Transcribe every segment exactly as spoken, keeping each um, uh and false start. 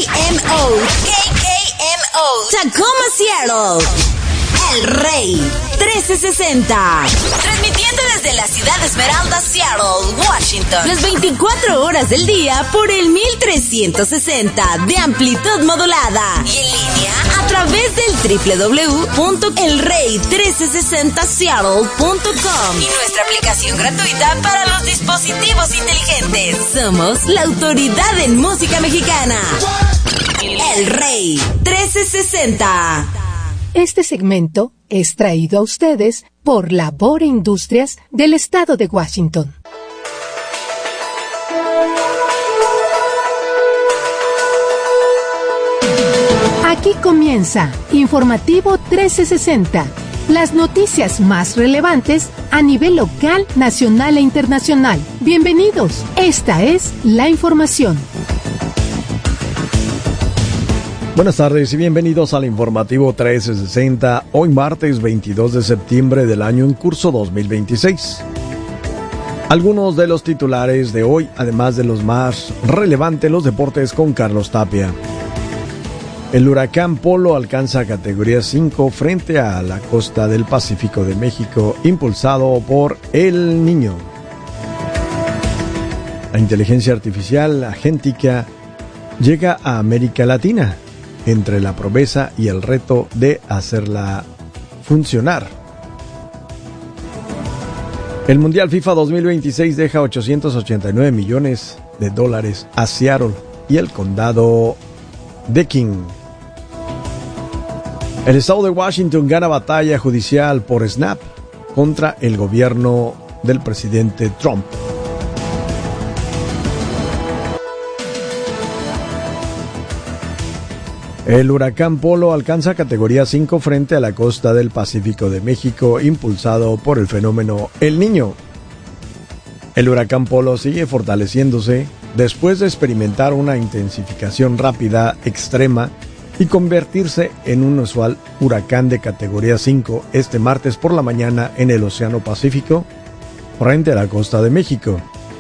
M O. K K M O. Tacoma, Seattle. El Rey trece sesenta. Transmitiendo desde la ciudad Esmeralda, Seattle, Washington. Las veinticuatro horas del día por el mil trescientos sesenta de amplitud modulada. Y en línea a través del doble u doble u doble u punto el rey trece sesenta seattle punto com y nuestra aplicación gratuita para los dispositivos inteligentes. Somos la autoridad en música mexicana. El Rey trece sesenta. Este segmento es traído a ustedes por Labor Industrias del Estado de Washington. Aquí comienza Informativo trece sesenta, las noticias más relevantes a nivel local, nacional e internacional. Bienvenidos, esta es la información. Buenas tardes y bienvenidos al Informativo trece sesenta, hoy martes veintidós de septiembre del año en curso dos mil veintiséis. Algunos de los titulares de hoy, además de los más relevantes, los deportes con Carlos Tapia. El huracán Polo alcanza categoría cinco frente a la costa del Pacífico de México, impulsado por El Niño. La inteligencia artificial agéntica llega a América Latina, entre la promesa y el reto de hacerla funcionar. El Mundial FIFA dos mil veintiséis deja ochocientos ochenta y nueve millones de dólares a Seattle y el condado de King. El estado de Washington gana batalla judicial por Snap contra el gobierno del presidente Trump. El huracán Polo alcanza categoría cinco frente a la costa del Pacífico de México, impulsado por el fenómeno El Niño. El huracán Polo sigue fortaleciéndose después de experimentar una intensificación rápida, extrema, y convertirse en un usual huracán de categoría cinco este martes por la mañana en el Océano Pacífico, frente a la costa de México.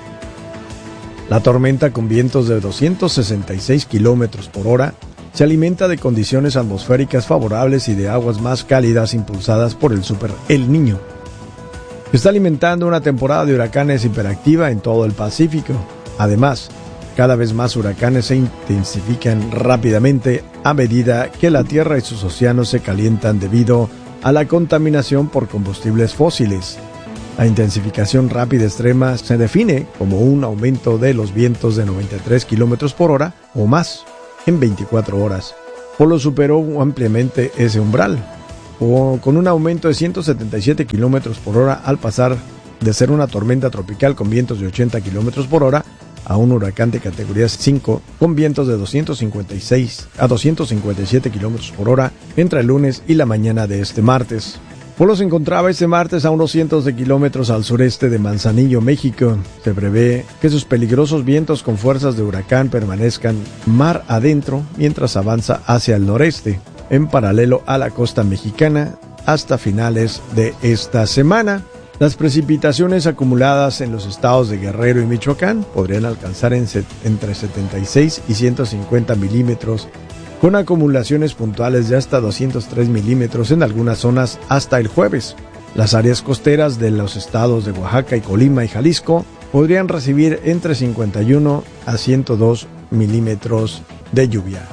La tormenta, con vientos de doscientos sesenta y seis kilómetros por hora, se alimenta de condiciones atmosféricas favorables y de aguas más cálidas impulsadas por el Super El Niño. Está alimentando una temporada de huracanes hiperactiva en todo el Pacífico. Además, cada vez más huracanes se intensifican rápidamente a medida que la Tierra y sus océanos se calientan debido a la contaminación por combustibles fósiles. La intensificación rápida extrema se define como un aumento de los vientos de noventa y tres kilómetros por hora o más en veinticuatro horas. Polo superó ampliamente ese umbral, o con un aumento de ciento setenta y siete kilómetros por hora al pasar de ser una tormenta tropical con vientos de ochenta kilómetros por hora a un huracán de categoría cinco con vientos de doscientos cincuenta y seis a doscientos cincuenta y siete kilómetros por hora entre el lunes y la mañana de este martes. Polo se encontraba este martes a unos cientos de kilómetros al sureste de Manzanillo, México. Se prevé que sus peligrosos vientos con fuerzas de huracán permanezcan mar adentro mientras avanza hacia el noreste, en paralelo a la costa mexicana, hasta finales de esta semana. Las precipitaciones acumuladas en los estados de Guerrero y Michoacán podrían alcanzar en set, entre setenta y seis y ciento cincuenta milímetros, con acumulaciones puntuales de hasta doscientos tres milímetros en algunas zonas hasta el jueves. Las áreas costeras de los estados de Oaxaca y Colima y Jalisco podrían recibir entre cincuenta y uno a ciento dos milímetros de lluvia.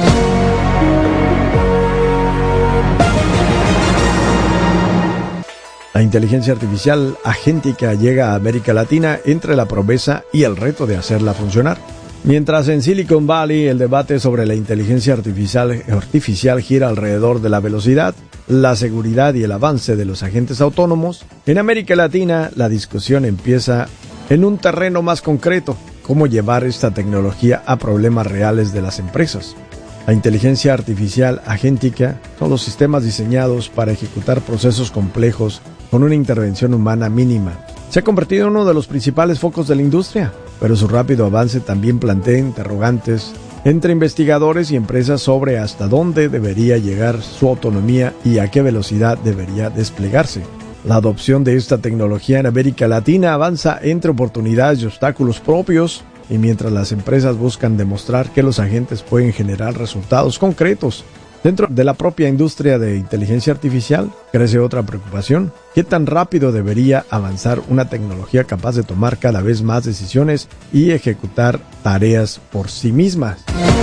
La inteligencia artificial agéntica llega a América Latina entre la promesa y el reto de hacerla funcionar. Mientras en Silicon Valley el debate sobre la inteligencia artificial, artificial gira alrededor de la velocidad, la seguridad y el avance de los agentes autónomos, en América Latina la discusión empieza en un terreno más concreto: cómo llevar esta tecnología a problemas reales de las empresas. La inteligencia artificial agéntica son los sistemas diseñados para ejecutar procesos complejos con una intervención humana mínima. Se ha convertido en uno de los principales focos de la industria, pero su rápido avance también plantea interrogantes entre investigadores y empresas sobre hasta dónde debería llegar su autonomía y a qué velocidad debería desplegarse. La adopción de esta tecnología en América Latina avanza entre oportunidades y obstáculos propios Y mientras las empresas buscan demostrar que los agentes pueden generar resultados concretos dentro de la propia industria de inteligencia artificial, crece otra preocupación: ¿qué tan rápido debería avanzar una tecnología capaz de tomar cada vez más decisiones y ejecutar tareas por sí mismas?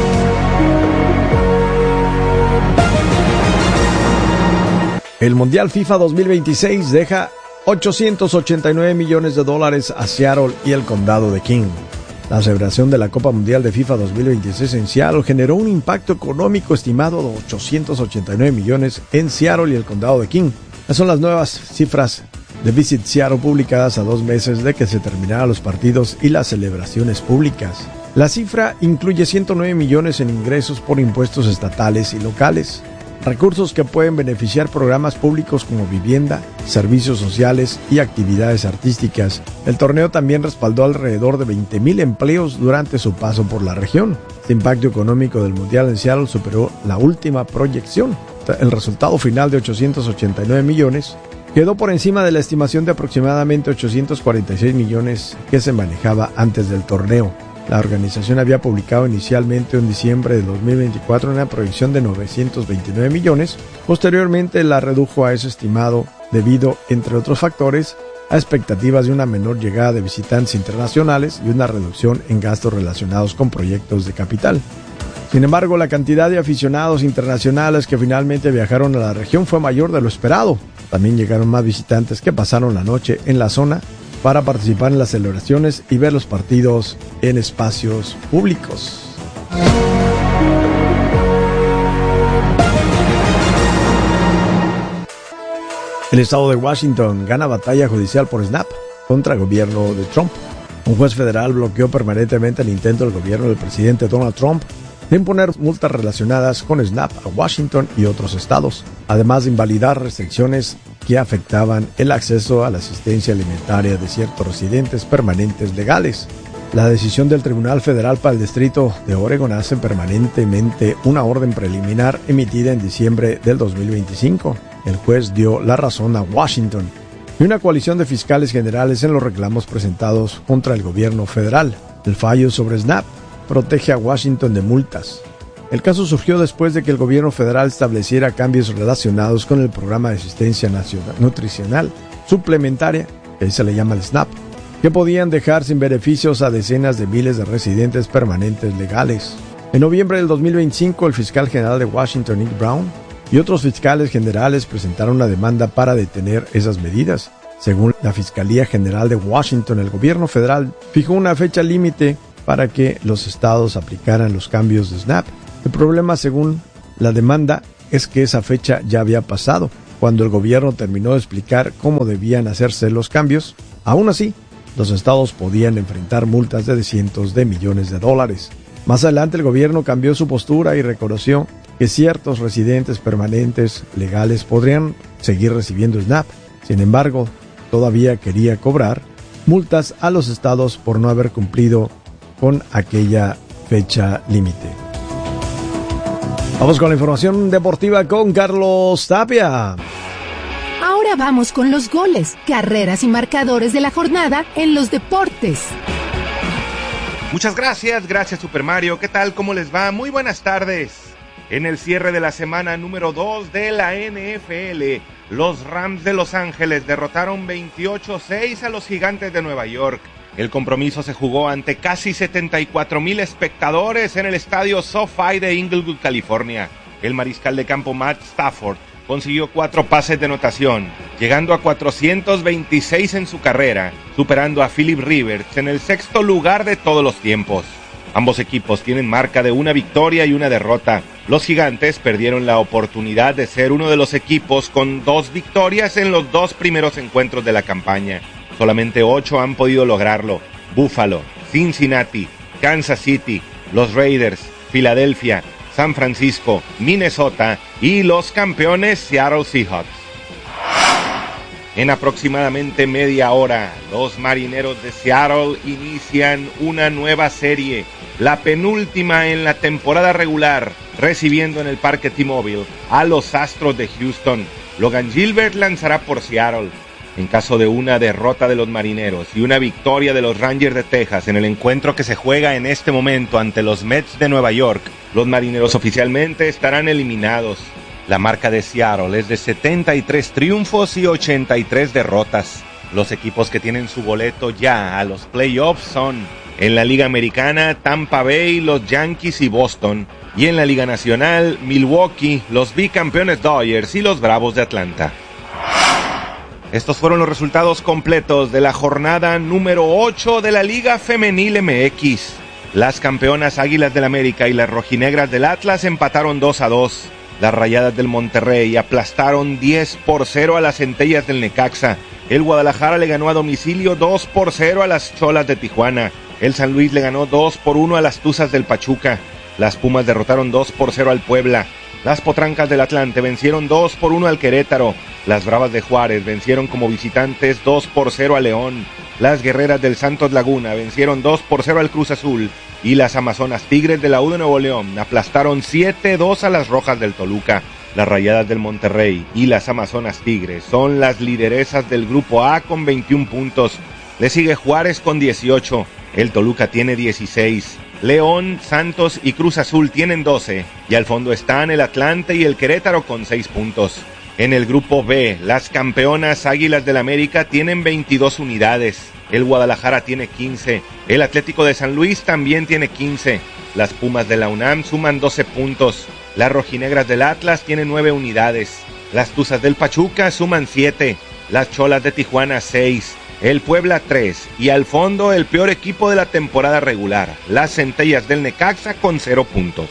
El Mundial FIFA dos mil veintiséis deja ochocientos ochenta y nueve millones de dólares a Seattle y el condado de King. La celebración de la Copa Mundial de FIFA dos mil veintiséis en Seattle generó un impacto económico estimado de ochocientos ochenta y nueve millones en Seattle y el condado de King. Estas son las nuevas cifras de Visit Seattle publicadas a dos meses de que se terminaran los partidos y las celebraciones públicas. La cifra incluye ciento nueve millones en ingresos por impuestos estatales y locales, recursos que pueden beneficiar programas públicos como vivienda, servicios sociales y actividades artísticas. El torneo también respaldó alrededor de veinte mil empleos durante su paso por la región. El impacto económico del Mundial en Seattle superó la última proyección. El resultado final de ochocientos ochenta y nueve millones quedó por encima de la estimación de aproximadamente ochocientos cuarenta y seis millones que se manejaba antes del torneo. La organización había publicado inicialmente en diciembre de dos mil veinticuatro una proyección de novecientos veintinueve millones. Posteriormente la redujo a ese estimado debido, entre otros factores, a expectativas de una menor llegada de visitantes internacionales y una reducción en gastos relacionados con proyectos de capital. Sin embargo, la cantidad de aficionados internacionales que finalmente viajaron a la región fue mayor de lo esperado. También llegaron más visitantes que pasaron la noche en la zona para participar en las celebraciones y ver los partidos en espacios públicos. El estado de Washington gana batalla judicial por Snap contra el gobierno de Trump. Un juez federal bloqueó permanentemente el intento del gobierno del presidente Donald Trump de imponer multas relacionadas con Snap a Washington y otros estados, además de invalidar restricciones que afectaban el acceso a la asistencia alimentaria de ciertos residentes permanentes legales. La decisión del Tribunal Federal para el Distrito de Oregon hace permanentemente una orden preliminar emitida en diciembre del dos mil veinticinco. El juez dio la razón a Washington y una coalición de fiscales generales en los reclamos presentados contra el gobierno federal. El fallo sobre Snap protege a Washington de multas. El caso surgió después de que el gobierno federal estableciera cambios relacionados con el programa de asistencia nacional, nutricional suplementaria, que ahí se le llama el SNAP, que podían dejar sin beneficios a decenas de miles de residentes permanentes legales. En noviembre del dos mil veinticinco, el fiscal general de Washington, Nick Brown, y otros fiscales generales presentaron una demanda para detener esas medidas. Según la Fiscalía General de Washington, el gobierno federal fijó una fecha límite para que los estados aplicaran los cambios de SNAP. El problema, según la demanda, es que esa fecha ya había pasado. Cuando el gobierno terminó de explicar cómo debían hacerse los cambios, aún así, los estados podían enfrentar multas de cientos de millones de dólares. Más adelante, el gobierno cambió su postura y reconoció que ciertos residentes permanentes legales podrían seguir recibiendo SNAP. Sin embargo, todavía quería cobrar multas a los estados por no haber cumplido con aquella fecha límite. Vamos con la información deportiva con Carlos Tapia. Ahora vamos con los goles, carreras y marcadores de la jornada en los deportes. Muchas gracias, gracias Super Mario. ¿Qué tal? ¿Cómo les va? Muy buenas tardes. En el cierre de la semana número dos de la N F L, los Rams de Los Ángeles derrotaron veintiocho a seis a los Gigantes de Nueva York. El compromiso se jugó ante casi setenta y cuatro mil espectadores en el estadio SoFi de Inglewood, California. El mariscal de campo Matt Stafford consiguió cuatro pases de anotación, llegando a cuatrocientos veintiséis en su carrera, superando a Philip Rivers en el sexto lugar de todos los tiempos. Ambos equipos tienen marca de una victoria y una derrota. Los Gigantes perdieron la oportunidad de ser uno de los equipos con dos victorias en los dos primeros encuentros de la campaña. Solamente ocho han podido lograrlo: Buffalo, Cincinnati, Kansas City, los Raiders, Filadelfia, San Francisco, Minnesota y los campeones Seattle Seahawks. En aproximadamente media hora, los Marineros de Seattle inician una nueva serie, la penúltima en la temporada regular, recibiendo en el Parque T-Mobile a los Astros de Houston. Logan Gilbert lanzará por Seattle. En caso de una derrota de los Marineros y una victoria de los Rangers de Texas en el encuentro que se juega en este momento ante los Mets de Nueva York, los Marineros oficialmente estarán eliminados. La marca de Seattle es de setenta y tres triunfos y ochenta y tres derrotas. Los equipos que tienen su boleto ya a los playoffs son, en la Liga Americana, Tampa Bay, los Yankees y Boston, y en la Liga Nacional, Milwaukee, los bicampeones Dodgers y los Bravos de Atlanta. Estos fueron los resultados completos de la jornada número ocho de la Liga Femenil M X. Las campeonas Águilas del América y las rojinegras del Atlas empataron dos a dos. Las Rayadas del Monterrey aplastaron diez por cero a las Centellas del Necaxa. El Guadalajara le ganó a domicilio dos por cero a las Cholas de Tijuana. El San Luis le ganó dos por uno a las Tuzas del Pachuca. Las Pumas derrotaron dos por cero al Puebla. Las Potrancas del Atlante vencieron dos por uno al Querétaro. Las Bravas de Juárez vencieron como visitantes dos por cero a León. Las Guerreras del Santos Laguna vencieron dos por cero al Cruz Azul. Y las Amazonas Tigres de la U de Nuevo León aplastaron siete dos a las Rojas del Toluca. Las Rayadas del Monterrey y las Amazonas Tigres son las lideresas del Grupo A con veintiún puntos. Le sigue Juárez con dieciocho. El Toluca tiene dieciséis. León, Santos y Cruz Azul tienen doce, y al fondo están el Atlante y el Querétaro con seis puntos. En el grupo B, las campeonas Águilas del América tienen veintidós unidades, el Guadalajara tiene quince, el Atlético de San Luis también tiene quince, las Pumas de la UNAM suman doce puntos, las rojinegras del Atlas tienen nueve unidades, las Tuzas del Pachuca suman siete, las Cholas de Tijuana seis, el Puebla tres, y al fondo el peor equipo de la temporada regular, las Centellas del Necaxa con cero puntos.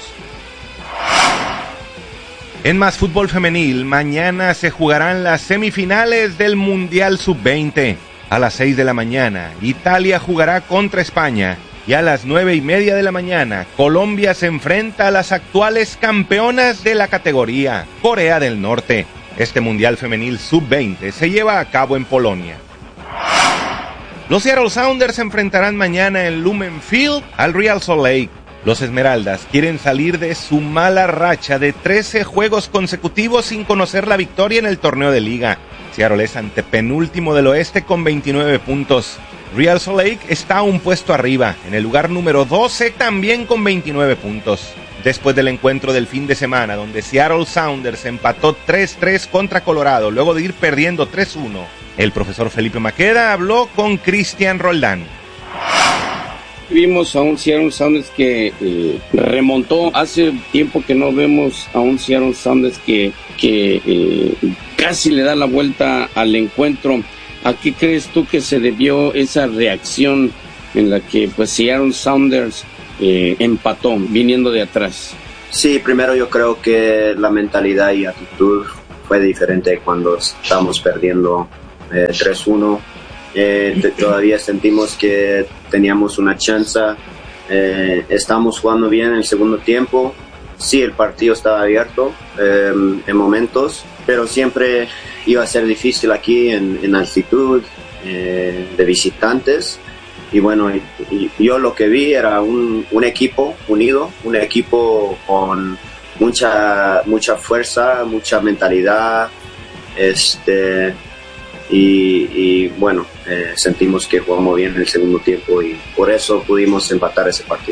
En más fútbol femenil, mañana se jugarán las semifinales del Mundial sub veinte. A las seis de la mañana, Italia jugará contra España, y a las nueve y media de la mañana, Colombia se enfrenta a las actuales campeonas de la categoría, Corea del Norte. Este Mundial femenil sub veinte se lleva a cabo en Polonia. Los Seattle Sounders se enfrentarán mañana en Lumen Field al Real Salt Lake. Los Esmeraldas quieren salir de su mala racha de trece juegos consecutivos sin conocer la victoria en el torneo de liga. Seattle es antepenúltimo del oeste con veintinueve puntos. Real Salt Lake está un puesto arriba, en el lugar número doce también con veintinueve puntos. Después del encuentro del fin de semana, donde Seattle Sounders empató tres tres contra Colorado, luego de ir perdiendo tres uno, el profesor Felipe Maqueda habló con Cristian Roldán. Vimos a un Seattle Sounders que eh, remontó. Hace tiempo que no vemos a un Seattle Sounders que, que eh, casi le da la vuelta al encuentro. ¿A qué crees tú que se debió esa reacción en la que pues Seattle Sounders eh, empató viniendo de atrás? Sí, primero yo creo que la mentalidad y actitud fue diferente cuando estamos perdiendo eh, tres uno. Eh, t- todavía sentimos que teníamos una chance. Eh, estamos jugando bien en el segundo tiempo. Sí, el partido estaba abierto eh, en momentos, pero siempre iba a ser difícil aquí en, en altitud eh, de visitantes. Y bueno, y, y yo lo que vi era un, un equipo unido, un equipo con mucha mucha fuerza, mucha mentalidad, este y, y bueno, eh, sentimos que jugamos bien en el segundo tiempo y por eso pudimos empatar ese partido.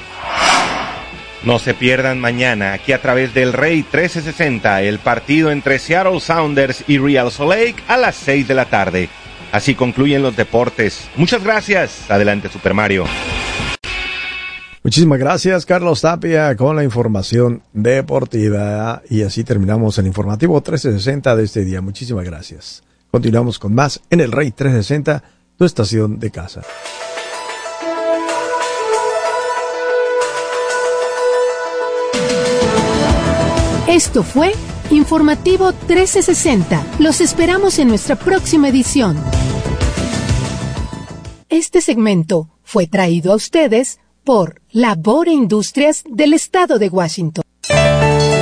No se pierdan mañana, aquí a través del Rey trece sesenta, el partido entre Seattle Sounders y Real Salt Lake a las seis de la tarde. Así concluyen los deportes. Muchas gracias. Adelante, Super Mario. Muchísimas gracias, Carlos Tapia, con la información deportiva. Y así terminamos el informativo trece sesenta de este día. Muchísimas gracias. Continuamos con más en el Rey trece sesenta, tu estación de casa. Esto fue Informativo trece sesenta. Los esperamos en nuestra próxima edición. Este segmento fue traído a ustedes por Labor e Industrias del Estado de Washington.